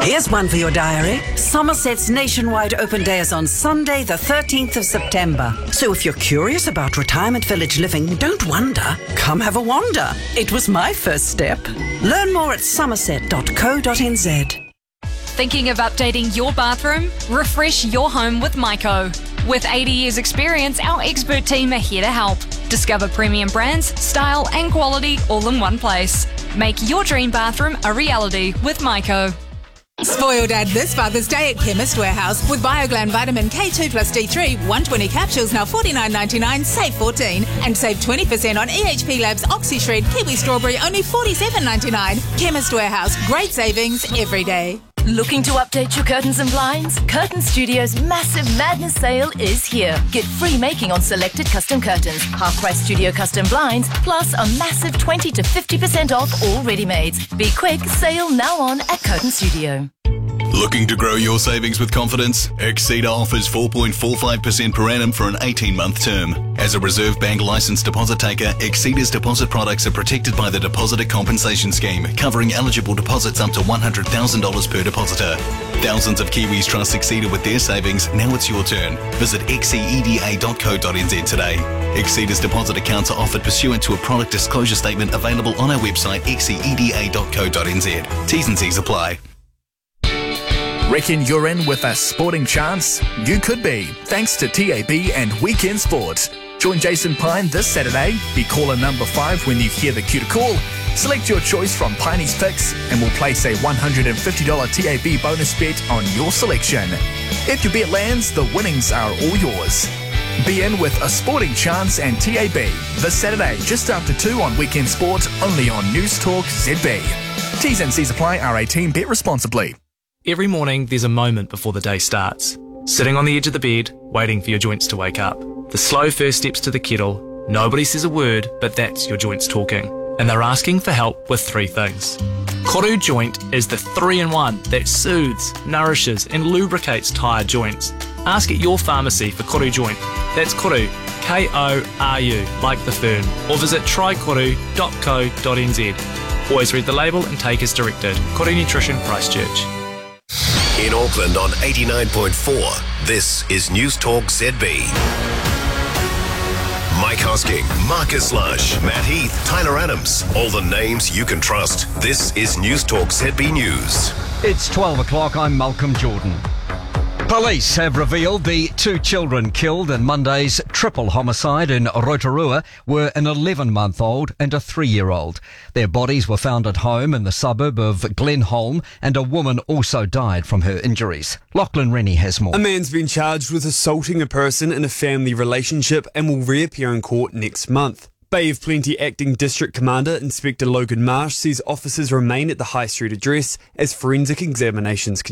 Here's one for your diary. Somerset's nationwide open day is on Sunday, the 13th of September. So if you're curious about retirement village living, don't wonder. Come have a wander. It was my first step. Learn more at somerset.co.nz. Thinking of updating your bathroom? Refresh your home with Myco. With 80 years experience, our expert team are here to help. Discover premium brands, style and quality all in one place. Make your dream bathroom a reality with Myco. Spoil Dad this Father's Day at Chemist Warehouse with Bioglan Vitamin K2 plus D3, 120 capsules now $49.99, save $14. And save 20% on EHP Labs OxyShred Kiwi Strawberry, only $47.99. Chemist Warehouse, great savings every day. Looking to update your curtains and blinds? Curtain Studio's massive Madness sale is here. Get free making on selected custom curtains, half-price studio custom blinds, plus a massive 20 to 50% off all ready-mades. Be quick, sale now on at Curtain Studio. Looking to grow your savings with confidence? Exceeda offers 4.45% per annum for an 18-month term. As a Reserve Bank licensed deposit taker, Exceeda's deposit products are protected by the Depositor Compensation Scheme, covering eligible deposits up to $100,000 per depositor. Thousands of Kiwis trust Exceeda with their savings. Now it's your turn. Visit xceeda.co.nz today. Exceeda's deposit accounts are offered pursuant to a product disclosure statement available on our website xceeda.co.nz. T's and C's apply. Reckon you're in with a sporting chance? You could be, thanks to TAB and Weekend Sport. Join Jason Pine this Saturday. Be caller number 5 when you hear the cue to call. Select your choice from Piney's picks and we'll place a $150 TAB bonus bet on your selection. If your bet lands, the winnings are all yours. Be in with a sporting chance and TAB this Saturday just after 2 on Weekend Sport, only on News Talk ZB. T's and C's apply. R18. Bet responsibly. Every morning, there's a moment before the day starts. Sitting on the edge of the bed, waiting for your joints to wake up. The slow first steps to the kettle. Nobody says a word, but that's your joints talking. And they're asking for help with 3 things. Koru Joint is the 3-in-1 that soothes, nourishes and lubricates tired joints. Ask at your pharmacy for Koru Joint. That's Koru, K-O-R-U, like the fern. Or visit trykoru.co.nz. Always read the label and take as directed. Koru Nutrition, Christchurch. In Auckland on 89.4, this is News Talk ZB. Mike Hosking, Marcus Lush, Matt Heath, Tyler Adams. All the names you can trust. This is News Talk ZB News. It's 12 o'clock. I'm Malcolm Jordan. Police have revealed the 2 children killed in Monday's triple homicide in Rotorua were an 11-month-old and a 3-year-old. Their bodies were found at home in the suburb of Glenholm, and a woman also died from her injuries. Lachlan Rennie has more. A man's been charged with assaulting a person in a family relationship and will reappear in court next month. Bay of Plenty Acting District Commander Inspector Logan Marsh says officers remain at the High Street address as forensic examinations continue.